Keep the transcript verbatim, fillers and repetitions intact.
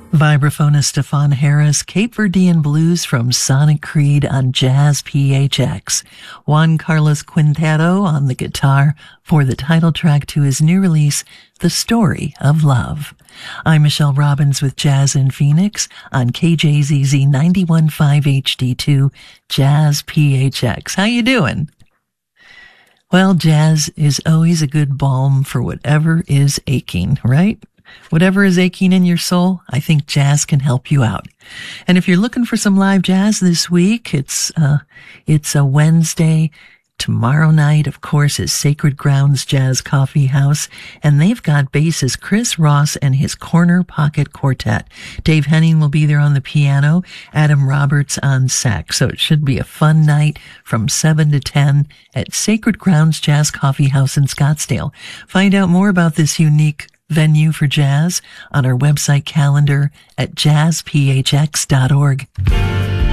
Vibraphonist Stefan Harris, Cape Verdean Blues from Sonic Creed on Jazz P H X. Juan Carlos Quintero on the guitar for the title track to his new release, The Story of Love. I'm Michelle Robbins with Jazz in Phoenix on K J Z Z ninety-one point five H D two, Jazz P H X. How you doing? Well, jazz is always a good balm for whatever is aching, right? Whatever is aching in your soul, I think jazz can help you out. And if you're looking for some live jazz this week, it's, uh, it's a Wednesday. Tomorrow night, of course, is Sacred Grounds Jazz Coffee House, and they've got bassist Chris Ross and his Corner Pocket Quartet. Dave Henning will be there on the piano, Adam Roberts on sax. So it should be a fun night from seven to ten at Sacred Grounds Jazz Coffee House in Scottsdale. Find out more about this unique venue for jazz on our website calendar at jazz p h x dot org.